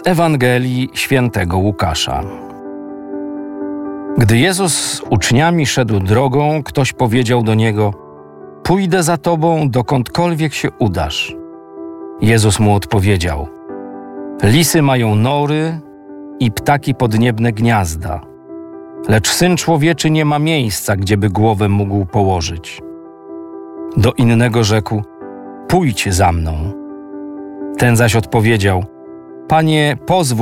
Z Ewangelii Świętego Łukasza. Gdy Jezus z uczniami szedł drogą, ktoś powiedział do Niego: „Pójdę za Tobą, dokądkolwiek się udasz”. Jezus mu odpowiedział: „Lisy mają nory i ptaki podniebne gniazda, lecz Syn Człowieczy nie ma miejsca, gdzieby głowę mógł położyć”. Do innego rzekł: „Pójdź za mną”. Ten zaś odpowiedział: „Panie, pozwól